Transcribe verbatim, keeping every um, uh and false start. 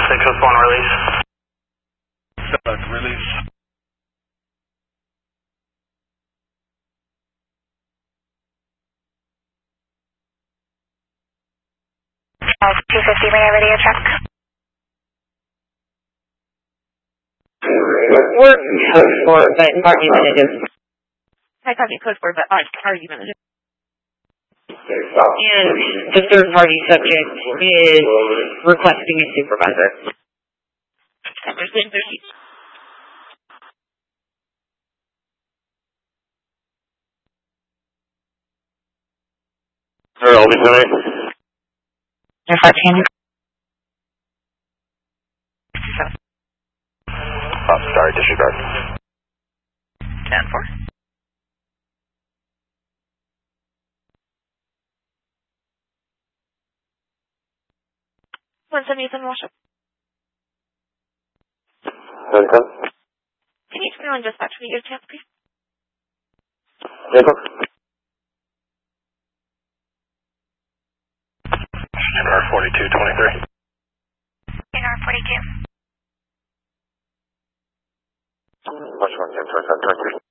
six oh one release. Seven, release. Uh, two fifty, whenever they truck. We're code four, but argumentative. I copy code four, but argumentative. And the third party subject is requesting a supervisor. Understood, thirty. Sir, I'll be tonight. They're fourteen. Oh, sorry, disregard. ten four. one seventy-seven, wash up. ten ten. Can you turn on dispatch for your chance, please? Vehicle. N R forty-two twenty-three. N R forty-two. Watch one ten twenty-five twenty-three.